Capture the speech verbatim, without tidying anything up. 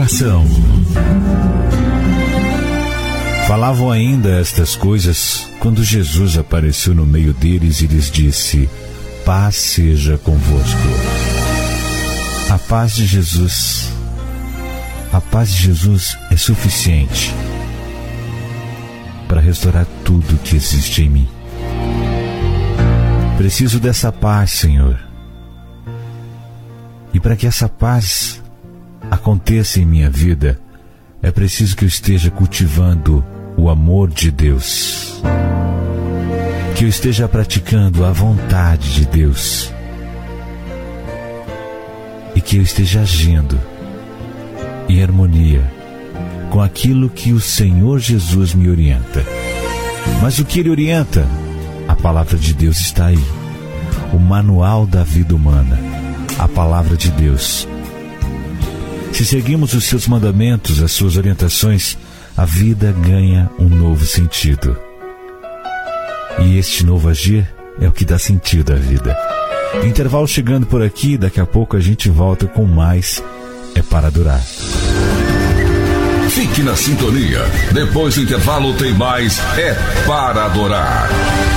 coração. Falavam ainda estas coisas quando Jesus apareceu no meio deles e lhes disse: paz seja convosco. A paz de Jesus, a paz de Jesus é suficiente para restaurar tudo que existe em mim. Preciso dessa paz, Senhor. E para que essa paz aconteça em minha vida, é preciso que eu esteja cultivando o amor de Deus, que eu esteja praticando a vontade de Deus e que eu esteja agindo em harmonia com aquilo que o Senhor Jesus me orienta. Mas o que Ele orienta? A palavra de Deus está aí, o manual da vida humana, a palavra de Deus. Se seguimos os seus mandamentos, as suas orientações, a vida ganha um novo sentido. E este novo agir é o que dá sentido à vida. Intervalo chegando por aqui, daqui a pouco a gente volta com mais É Para Adorar. Fique na sintonia. Depois do intervalo tem mais É Para Adorar.